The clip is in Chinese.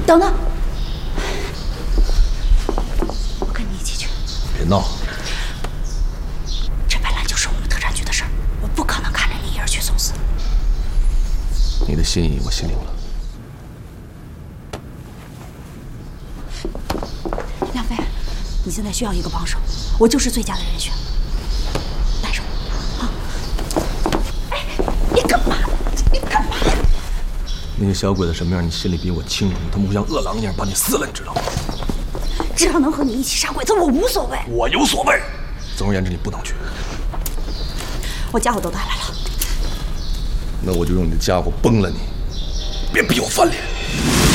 等等，我跟你一起去。 别闹！ 这本来就是我们特产局的事儿，我不可能看着你一人去送死。 你的心意我心领了。 亮飞，你现在需要一个帮手，我就是最佳的人选。带上我啊！哎，你干嘛？你干嘛？ 那些小鬼子什么样，你心里比我清楚。他们会像饿狼一样把你撕了，你知道吗？ 只要能和你一起杀鬼子，我无所谓。 我有所谓。总而言之，你不能去。 我家伙都带来了。 那我就用你的家伙崩了你，别逼我翻脸。